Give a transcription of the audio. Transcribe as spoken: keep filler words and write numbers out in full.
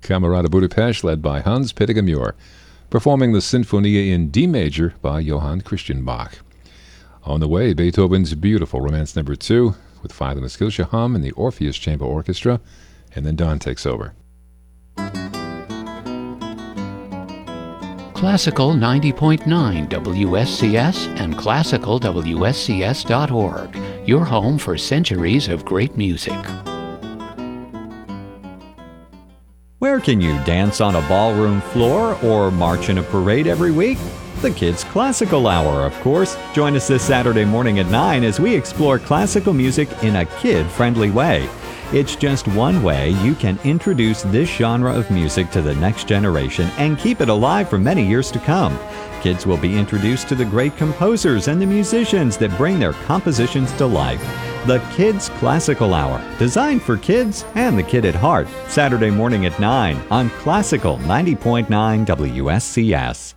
Camerata Budapest, led by Hans Peter Muir, performing the Sinfonia in D major by Johann Christian Bach. On the way, Beethoven's Beautiful Romance Number two, with Philo Maskilsha Hum and the Orpheus Chamber Orchestra, and then Don takes over. Classical ninety point nine W S C S and classical W S C S dot org, your home for centuries of great music. Where can you dance on a ballroom floor or march in a parade every week? The Kids Classical Hour, of course. Join us this Saturday morning at nine as we explore classical music in a kid-friendly way. It's just one way you can introduce this genre of music to the next generation and keep it alive for many years to come. Kids will be introduced to the great composers and the musicians that bring their compositions to life. The Kids Classical Hour, designed for kids and the kid at heart. Saturday morning at nine on Classical ninety point nine W S C S.